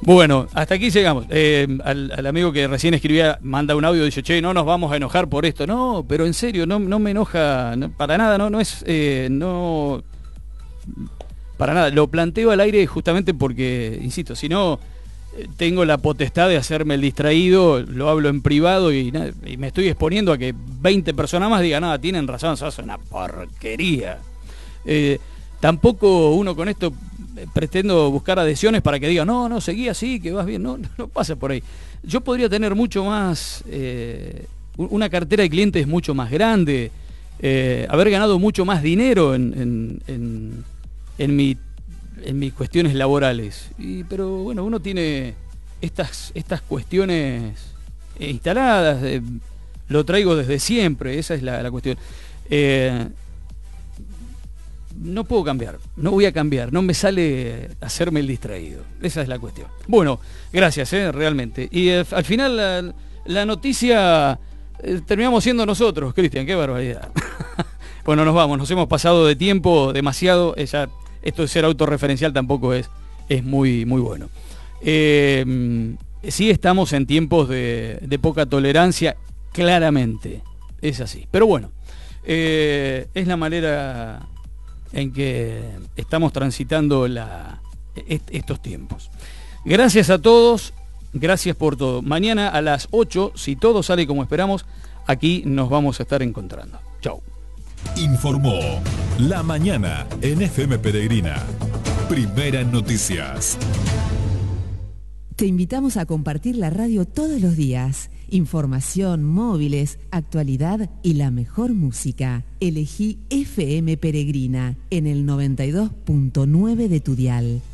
Bueno, hasta aquí llegamos. Al amigo que recién escribía, manda un audio y dice, che, no nos vamos a enojar por esto. No, pero en serio, no me enoja para nada, no es... no para nada, lo planteo al aire justamente porque, insisto, si no tengo la potestad de hacerme el distraído, lo hablo en privado y me estoy exponiendo a que 20 personas más digan, nada, tienen razón, sos una porquería. Tampoco uno con esto pretendo buscar adhesiones para que digan, no, seguí así, que vas bien, no pasa por ahí. Yo podría tener mucho más, una cartera de clientes mucho más grande, haber ganado mucho más dinero en mis cuestiones laborales. Pero bueno, uno tiene estas cuestiones instaladas, lo traigo desde siempre, esa es la cuestión. No puedo cambiar, no voy a cambiar, no me sale hacerme el distraído, esa es la cuestión. Bueno, gracias, realmente. Y al final la noticia terminamos siendo nosotros, Cristian, qué barbaridad. Bueno, nos vamos, nos hemos pasado de tiempo demasiado, esto de ser autorreferencial tampoco es muy bueno. Sí estamos en tiempos de poca tolerancia, claramente, es así. Pero bueno, es la manera en que estamos transitando estos tiempos. Gracias a todos, gracias por todo. Mañana a las 8, si todo sale como esperamos, aquí nos vamos a estar encontrando. Chau. Informó La Mañana en FM Peregrina. Primera en noticias. Te invitamos a compartir la radio todos los días. Información, móviles, actualidad y la mejor música. Elegí FM Peregrina en el 92.9 de tu dial.